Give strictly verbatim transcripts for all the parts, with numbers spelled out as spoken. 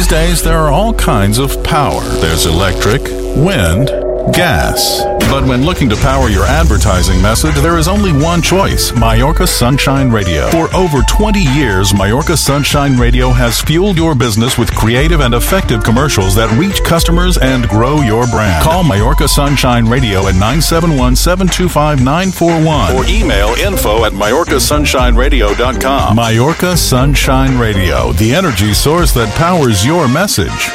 days, there are all kinds of power. There's electric, wind, gas. But when looking to power your advertising message, there is only one choice: Mallorca Sunshine Radio. For over twenty years, Mallorca Sunshine Radio has fueled your business with creative and effective commercials that reach customers and grow your brand. Call Mallorca Sunshine Radio at nine seven one, seven two five, nine four one or email info at Mallorca Sunshine Radio dot com. Mallorca Sunshine Radio, the energy source that powers your message.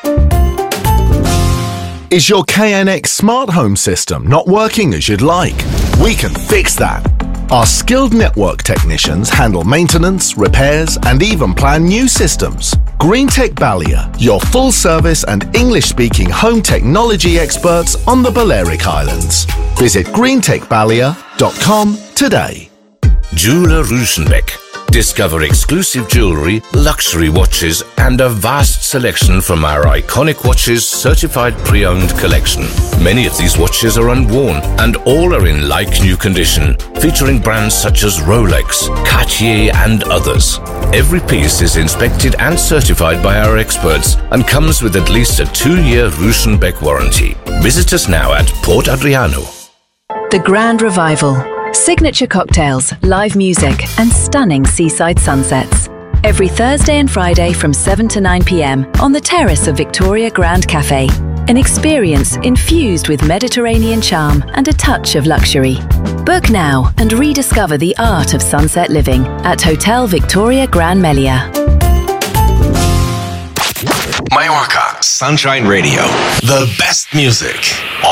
Is your K N X smart home system not working as you'd like? We can fix that. Our skilled network technicians handle maintenance, repairs, and even plan new systems. Greentech Balia, your full-service and English-speaking home technology experts on the Balearic Islands. Visit greentech balia dot com today. Jeweler Rüschenbeck. Discover exclusive jewelry, luxury watches, and a vast selection from our iconic watches certified pre-owned collection. Many of these watches are unworn and all are in like-new condition, featuring brands such as Rolex, Cartier, and others. Every piece is inspected and certified by our experts and comes with at least a two-year Rüschenbeck warranty. Visit us now at Port Adriano. The Grand Revival. Signature cocktails, live music, and stunning seaside sunsets. Every Thursday and Friday from seven to nine p.m. on the terrace of Victoria Grand Cafe. An experience infused with Mediterranean charm and a touch of luxury. Book now and rediscover the art of sunset living at Hotel Victoria Gran Melia. Mallorca Sunshine Radio. The best music